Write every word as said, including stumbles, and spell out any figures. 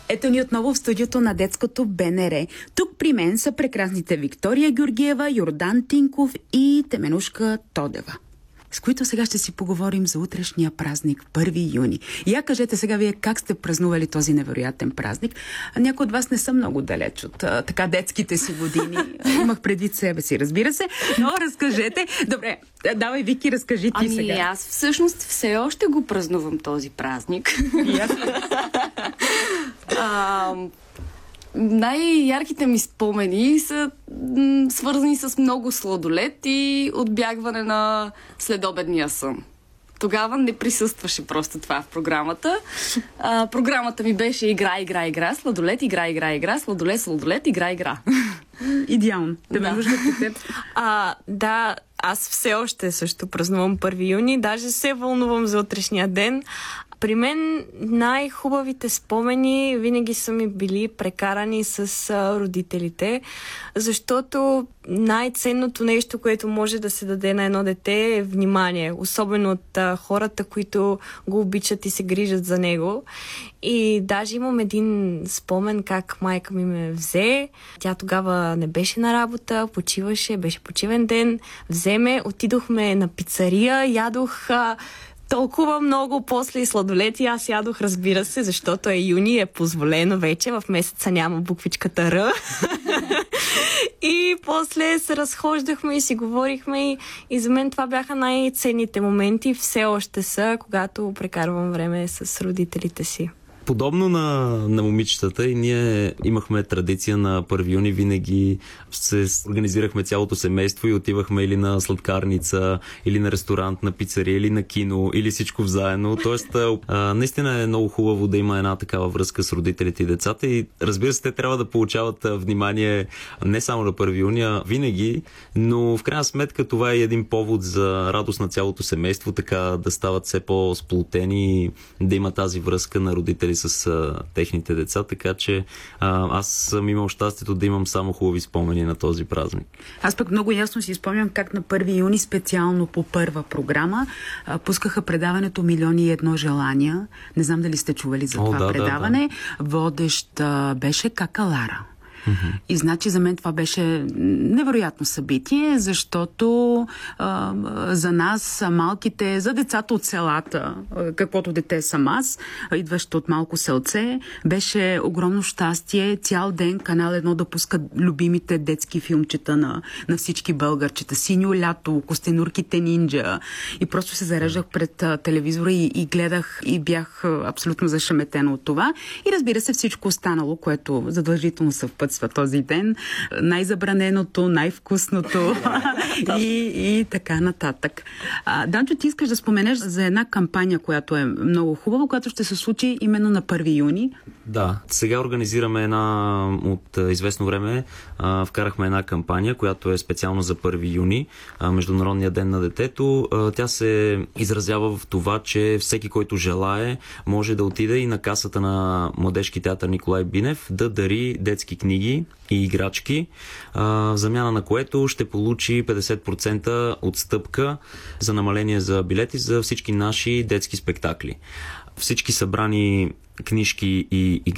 Ето ни отново в студиото на детското БНР. Тук при мен са прекрасните Виктория Георгиева, Йордан Тинков и Теменушка Тодева, с които сега ще си поговорим за утрешния празник, първи юни. И я кажете сега вие как сте празнували този невероятен празник. Някои от вас не са много далеч от а, така детските си години. Имах предвид себе си, разбира се. Но разкажете. Добре, давай, Вики, разкажи ти ами, сега. Ами аз всъщност все още го празнувам този празник. а, най-ярките ми спомени са м- свързани с много сладолед и отбягване на следобедния сън. Тогава не присъстваше просто това в програмата. А, програмата ми беше игра, игра, игра, сладолед, игра, игра, игра, сладолед, сладолед, игра, игра. Идеално. Да ме нужда при теб. А, да, аз все още също празнувам първи юни. Даже се вълнувам за утрешния ден. При мен най-хубавите спомени винаги са ми били прекарани с а, родителите, защото най-ценното нещо, което може да се даде на едно дете е внимание, особено от а, хората, които го обичат и се грижат за него. И даже имам един спомен как майка ми ме взе. Тя тогава не беше на работа, почиваше, беше почивен ден. Взе ме, отидохме на пицария, ядох а, толкова много, после и сладолети. Аз ядох, разбира се, защото е юни, е позволено вече, в месеца няма буквичката Р. И после се разхождахме и си говорихме и, и за мен това бяха най-ценните моменти, все още са, когато прекарвам време с родителите си. Подобно на, на момичетата, и ние имахме традиция на първи юни, винаги се организирахме цялото семейство и отивахме или на сладкарница, или на ресторант, на пицария, или на кино, или всичко взаедно. Тоест, а, наистина е много хубаво да има една такава връзка с родителите и децата и разбира се, те трябва да получават внимание не само на първи юни, а винаги, но в крайна сметка това е един повод за радост на цялото семейство, така да стават все по-сплотени и да има тази връзка на родители с а, техните деца, така че а, аз съм имал щастието да имам само хубави спомени на този празник. Аз пък много ясно си спомням как на първи юни специално по първа програма а, пускаха предаването Милиони и едно желания. Не знам дали сте чували за О, това да, предаване. Да, да. Водещ а, беше Кака Лара. Mm-hmm. И значи за мен това беше невероятно събитие, защото а, за нас, малките, за децата от селата, каквото дете съм аз, идващо от малко селце, беше огромно щастие цял ден Канал едно да пуска любимите детски филмчета на, на всички българчета. Синьо лято, Костенурките нинджа. И просто се зареждах пред а, телевизора и, и гледах и бях а, абсолютно зашеметена от това. И разбира се всичко останало, което задължително съвпътства този ден, най-забраненото, най-вкусното и, и така нататък. А, Данчо, ти искаш да споменеш за една кампания, която е много хубава, която ще се случи именно на първи юни. Да, сега организираме една от известно време, а, вкарахме една кампания, която е специално за първи юни, а, Международния ден на детето. А, тя се изразява в това, че всеки, който желае, може да отиде и на касата на Младежки театър Николай Бинев да дари детски книги и играчки, а, в замяна на което ще получи петдесет процента отстъпка за намаление за билети за всички наши детски спектакли. Всички събрани книжки и играчки